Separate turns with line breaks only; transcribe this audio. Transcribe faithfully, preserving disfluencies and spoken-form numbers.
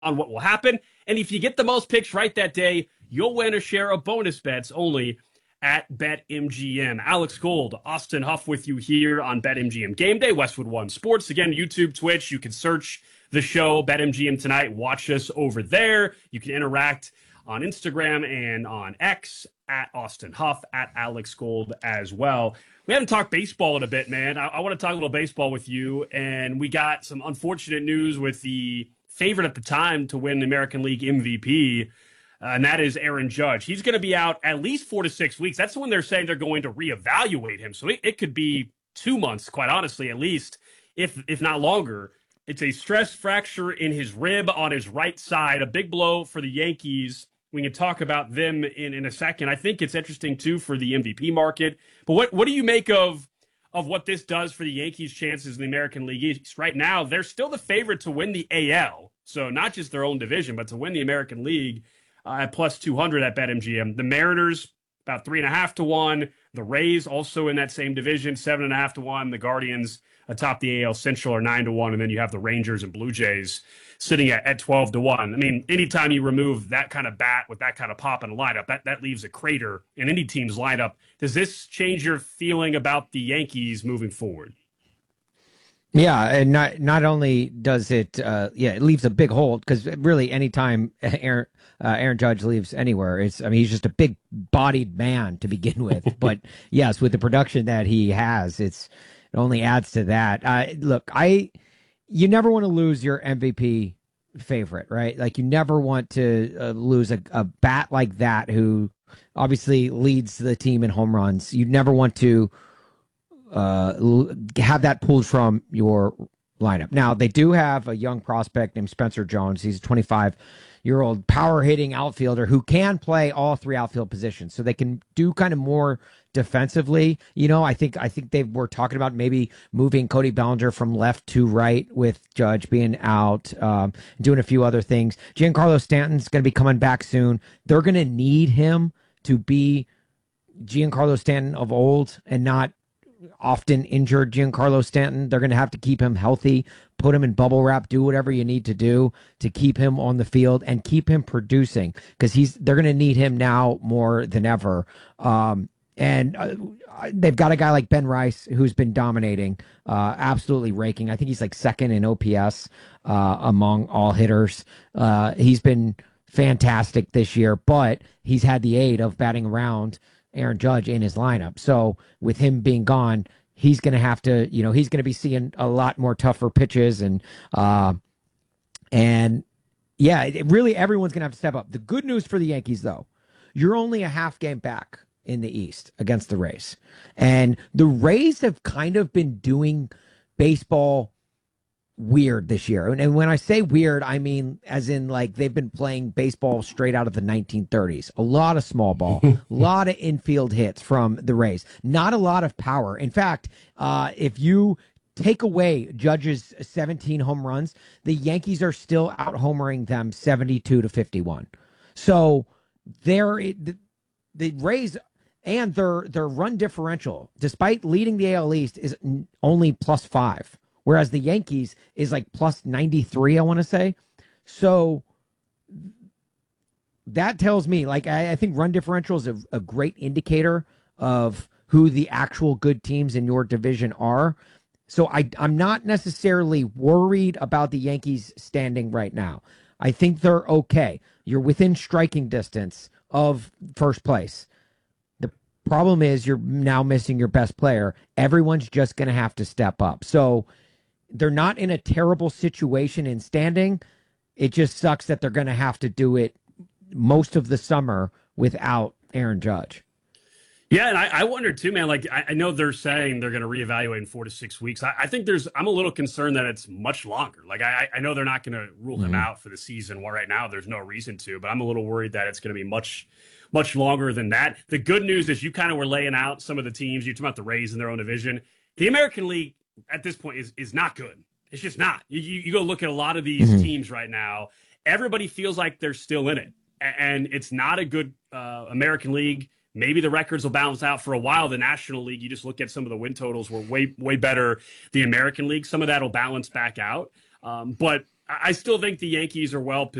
on what will happen. And if you get the most picks right that day, you'll win a share of bonus bets only at BetMGM. Alex Gold, Austin Huff with you here on BetMGM Game Day, Westwood One Sports. Again, YouTube, Twitch, you can search the show BetMGM Tonight. Watch us over there. You can interact on Instagram and on X at Austin Huff, at Alex Gold as well. We haven't talked baseball in a bit, man. I, I want to talk a little baseball with you. And we got some unfortunate news with the favorite at the time to win the American League M V P, uh, and that is Aaron Judge. He's going to be out at least four to six weeks. That's when they're saying they're going to reevaluate him. So it, it could be two months, quite honestly, at least, if if not longer. It's a stress fracture in his rib on his right side, a big blow for the Yankees. We can talk about them in, in a second. I think it's interesting, too, for the M V P market. But what, what do you make of, of what this does for the Yankees' chances in the American League East? Right now, they're still the favorite to win the A L. So not just their own division, but to win the American League uh, at plus two hundred at BetMGM. The Mariners, about three and a half to one. The Rays, also in that same division, seven and a half to one. The Guardians atop the A L Central are nine to one. And then you have the Rangers and Blue Jays sitting at, at twelve to one. I mean, anytime you remove that kind of bat with that kind of pop in a lineup, that, that leaves a crater in any team's lineup. Does this change your feeling about the Yankees moving forward?
Yeah, and not not only does it, uh, yeah, it leaves a big hole, because really anytime Aaron, uh, Aaron Judge leaves anywhere, it's I mean he's just a big bodied man to begin with. But yes, with the production that he has, it's it only adds to that. Uh, look, I you never want to lose your M V P favorite, right? Like you never want to uh, lose a, a bat like that who obviously leads the team in home runs. You never want to uh have that pulled from your lineup. Now they do have a young prospect named Spencer Jones. He's a twenty-five year old power hitting outfielder who can play all three outfield positions, so they can do kind of more defensively. You know, I think I think they were talking about maybe moving Cody Bellinger from left to right with Judge being out, um, doing a few other things. Giancarlo Stanton's going to be coming back soon. They're going to need him to be Giancarlo Stanton of old and not often injured Giancarlo Stanton. They're going to have to keep him healthy, put him in bubble wrap, do whatever you need to do to keep him on the field and keep him producing, because he's they're going to need him now more than ever. Um, and uh, they've got a guy like Ben Rice who's been dominating, uh, absolutely raking. I think he's like second in O P S uh, among all hitters. Uh, he's been fantastic this year, but he's had the aid of batting around Aaron Judge in his lineup. So with him being gone, he's going to have to, you know, he's going to be seeing a lot more tougher pitches. And, uh, and yeah, it, really everyone's going to have to step up. The good news for the Yankees, though, you're only a half game back in the East against the Rays. And the Rays have kind of been doing baseball weird this year. And, and when I say weird, I mean as in like they've been playing baseball straight out of the nineteen thirties. A lot of small ball, a lot of infield hits from the Rays. Not a lot of power. In fact, uh, if you take away Judge's seventeen home runs, the Yankees are still out homering them seventy-two to fifty-one. So they're the, the Rays and their their run differential, despite leading the A L East, is only plus five. Whereas the Yankees is like plus ninety-three, I want to say. So that tells me, like, I, I think run differential is a, a great indicator of who the actual good teams in your division are. So I, I'm not necessarily worried about the Yankees standing right now. I think they're okay. You're within striking distance of first place. The problem is you're now missing your best player. Everyone's just going to have to step up. So they're not in a terrible situation in standing. It just sucks that they're going to have to do it most of the summer without Aaron Judge.
Yeah, and I, I wonder too, man, like I, I know they're saying they're going to reevaluate in four to six weeks. I, I think there's, I'm a little concerned that it's much longer. Like I, I know they're not going to rule mm-hmm. him out for the season. Well, right now there's no reason to, but I'm a little worried that it's going to be much, much longer than that. The good news is you kind of were laying out some of the teams. You talked about the Rays in their own division. The American League at this point is is not good. It's just not. You, you, you go look at a lot of these mm-hmm. teams right now. Everybody feels like they're still in it, and it's not a good uh, American League. Maybe the records will balance out for a while. The National League, you just look at some of the win totals were way way better. The American League, some of that will balance back out. Um, but I still think the Yankees are well